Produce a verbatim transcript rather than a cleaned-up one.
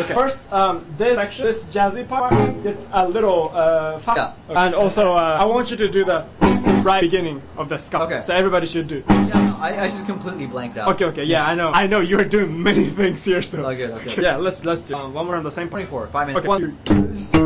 Okay. First, um, this section, this jazzy part, it's a little uh, fast. Yeah. Okay. And also, uh, I want you to do the right beginning of the ska. Okay. So everybody should do. Yeah, no, I, I just completely blanked out. Okay, okay, yeah, I know. I know you're doing many things here, so. Okay, okay. Yeah, let's let's do um, one more on the same part. twenty-four, five minutes. Okay, one, two.